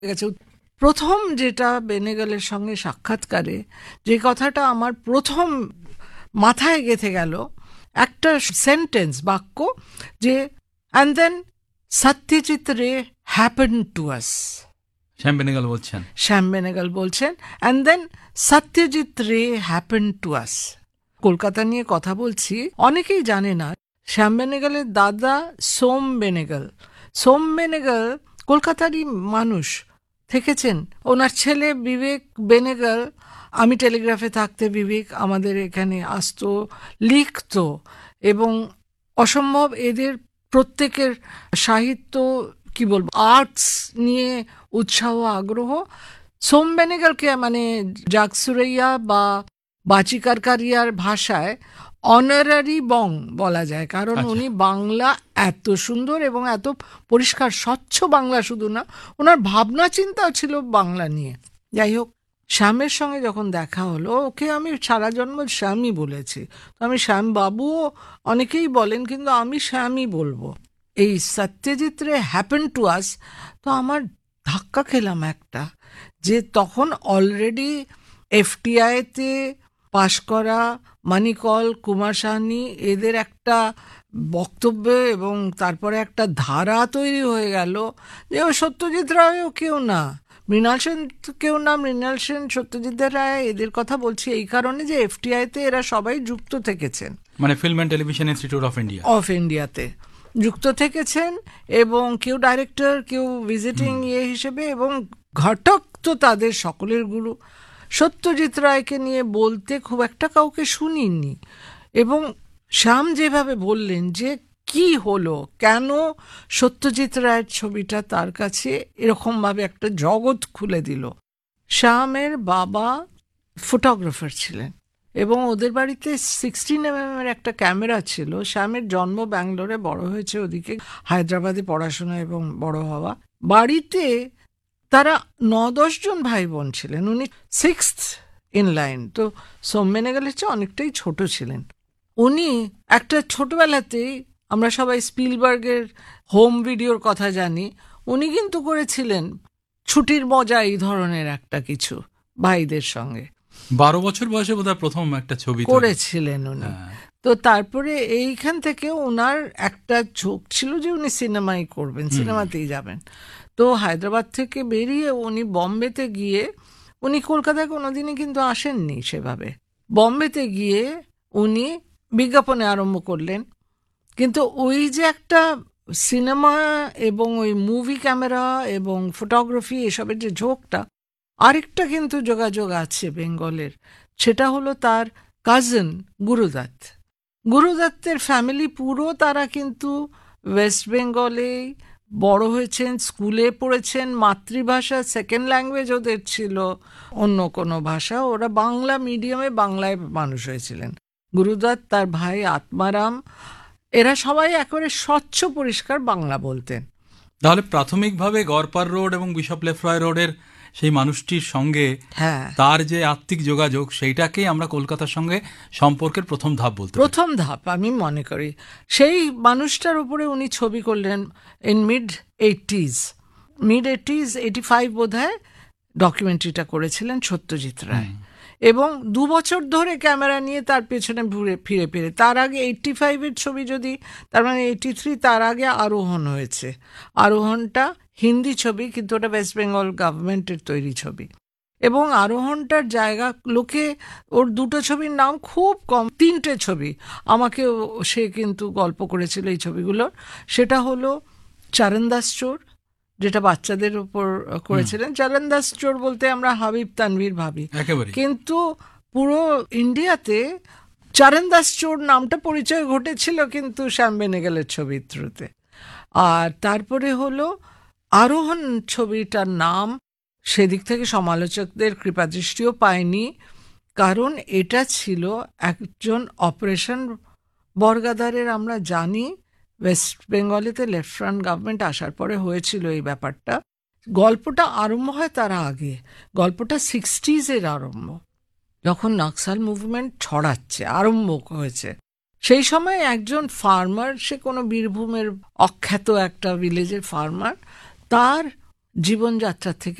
গেছে। প্রথম যেটা বেনেগালের সঙ্গে সাক্ষাৎকারে যে কথাটা আমার প্রথম মাথায় গেঁথে গেল, একটা সেন্টেন্স, বাক্য, যে অ্যান্ড দেন সত্যজিৎ রে হ্যাপেন টু আস। শ্যাম বেনেগাল বলছেন অ্যান্ড দেন সত্যজিৎ রে হ্যাপেন টু আস। কলকাতা নিয়ে কথা বলছি, অনেকেই জানে না শ্যাম বেনেগালের দাদা সোম বেনেগাল কলকাতারই মানুষ, থেকেছেন। ওনার ছেলে বিবেক বেনেগাল, আমি টেলিগ্রাফে থাকতে বিবেক আমাদের এখানে আসতো, লিখতো, এবং অসম্ভব এদের প্রত্যেকের সাহিত্য, কি বলবো, আর্টস নিয়ে উৎসাহ, আগ্রহ। সোম বেনেগালকে মানে জাগসুরাইয়া বা বাচিকারকারিয়ার ভাষায় অনারারি বং বলা যায়, কারণ উনি বাংলা এত সুন্দর এবং এত পরিষ্কার স্বচ্ছ বাংলা, শুধু না, ওনার ভাবনা চিন্তাও ছিল বাংলা নিয়ে। যাই হোক, শ্যামের সঙ্গে যখন দেখা হলো, ওকে আমি সারা জন্ম শ্যামই বলেছি, তো আমি শ্যাম বাবুও অনেকেই বলেন, কিন্তু আমি শ্যামই বলবো। এই সত্যজিৎ রে হ্যাপেন টু আস, তো আমার ধাক্কা খেলাম একটা, যে তখন অলরেডি এফটিআইতে পাশ করা মানিকল, কুমার সাহানি, এদের একটা বক্তব্য এবং তারপরে একটা ধারা তৈরি হয়ে গেল যে ও সত্যজিৎ রায়ও কেউ না, মৃণাল সেন কেউ না। মৃণাল সেন, সত্যজিৎ রায়, এদের কথা বলছি এই কারণে যে এফটিআইতে এরা সবাই যুক্ত থেকেছেন, মানে film and television institute of ইন্ডিয়াতে যুক্ত থেকেছেন, এবং কেউ ডাইরেক্টর, কেউ ভিজিটিং হিসেবে, এবং ঘটক তো তাদের সকলের গুরু। সত্যজিৎ রায়কে নিয়ে বলতে খুব একটা কাউকে শুনিনি, এবং শ্যাম যেভাবে বললেন যে কি হলো, কেন সত্যজিৎ রায়ের ছবিটা তার কাছে এরকমভাবে একটা জগৎ খুলে দিল। শ্যামের বাবা ফটোগ্রাফার ছিলেন, এবং ওদের বাড়িতে 16mm একটা ক্যামেরা ছিল। শ্যামের জন্ম ব্যাঙ্গালোরে, বড় হয়েছে ওদিকে, হায়দ্রাবাদে পড়াশোনা এবং বড় হওয়া। বাড়িতে তারা 9-10 জন ভাই বোন ছিলেন, উনি 6th ইন লাইন, তো সোম বেনেগালের চেয়ে অনেকটাই ছোট ছিলেন। উনি একটা ছোটবেলাতেই, আমরা সবাই স্পিলবার্গের হোম ভিডিওর কথা জানি, উনি কিন্তু করেছিলেন ছুটির মজা, এই ধরনের একটা কিছু ভাইদের সঙ্গে। 12 বছর বয়সে বোধহয় প্রথম একটা ছবি করেছিলেন উনি। তো তারপরে এইখান থেকে ওনার একটা ঝোঁক ছিল যে উনি সিনেমাই করবেন, সিনেমাতেই যাবেন। তো হায়দ্রাবাদ থেকে বেরিয়ে উনি বম্বেতে গিয়ে, উনি কলকাতায় কোনোদিনই কিন্তু আসেননি সেভাবে, বম্বেতে গিয়ে উনি বিজ্ঞাপনে আরম্ভ করলেন। কিন্তু ওই যে একটা সিনেমা এবং ওই মুভি ক্যামেরা এবং ফটোগ্রাফি, এসবের যে ঝোঁকটা, আরেকটা কিন্তু যোগাযোগ আছে বেঙ্গলের, সেটা হলো তার কাজিন গুরুদত্তের ফ্যামিলি পুরো, তারা কিন্তু ওয়েস্ট বেঙ্গলে বড় হয়েছেন, স্কুলে পড়েছেন, মাতৃভাষা সেকেন্ড ল্যাঙ্গুয়েজ ওদের ছিল অন্য কোনো ভাষা, ওরা বাংলা মিডিয়ামে বাংলায় মানুষ হয়েছিলেন। গুরুদত্ত, তার ভাই আত্মারাম, এরা সবাই একেবারে স্বচ্ছ পরিষ্কার বাংলা বলতেন। তাহলে প্রাথমিকভাবে গড়পার রোড এবং বিশপ লেফ্রয় রোডের সেই মানুষটির সঙ্গে তার যে আত্মিক যোগাযোগ, সেইটাকেই আমরা কলকাতার সঙ্গে সম্পর্কের প্রথম ধাপ বলতে, প্রথম ধাপ আমি মনে করি। সেই মানুষটার উপরে উনি ছবি করলেন ইন মিড 80s, 85 বোধহয় ডকুমেন্টারিটা করেছিলেন সত্যজিৎ রায়, এবং 2 বছর ধরে ক্যামেরা নিয়ে তার পেছনে ফিরে তার আগে 85-এর ছবি যদি, তার মানে 83, তার আগে আরোহণ হয়েছে। আরোহণটা হিন্দি ছবি, কিন্তু ওটা ওয়েস্ট বেঙ্গল গভর্নমেন্টের তৈরি ছবি, এবং আরোহণটার জায়গা, লোকে ওর 2টো ছবির নাম খুব কম, 3টে ছবি আমাকে সে কিন্তু গল্প করেছিল এই ছবিগুলোর। সেটা হলো চরণদাস চোর, যেটা বাচ্চাদের উপর করেছিলেন। চরণদাস চোর বলতে আমরা হাবিব তানভীর ভাবি, কিন্তু পুরো ইন্ডিয়াতে চরণদাস চোর নামটা পরিচয় ঘটেছিল কিন্তু শ্যাম বেনেগালের ছবির থ্রুতে। আর তারপরে হলো আরোহণ ছবিটার নাম সেদিক থেকে সমালোচকদের কৃপাদৃষ্টিও পায়নি, কারণ এটা ছিল একজন অপারেশন বর্গাদারের, আমরা জানি ওয়েস্ট বেঙ্গলেতে লেফট ফ্রন্ট গভর্নমেন্ট আসার পরে হয়েছিল এই ব্যাপারটা। গল্পটা আরম্ভ হয় তার আগে, গল্পটা 60s-এর আরম্ভ, যখন নক্সাল মুভমেন্ট ছড়াচ্ছে, আরম্ভ হয়েছে। সেই সময় একজন ফার্মার, সে কোনো বীরভূমের অখ্যাত একটা ভিলেজের ফার্মার, তার জীবনযাত্রা থেকে